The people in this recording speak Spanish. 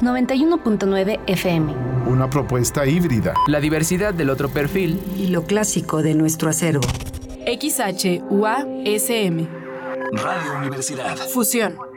91.9 FM. Una propuesta híbrida. La diversidad del otro perfil. Y lo clásico de nuestro acervo. XHUASM. Radio Universidad. Fusión.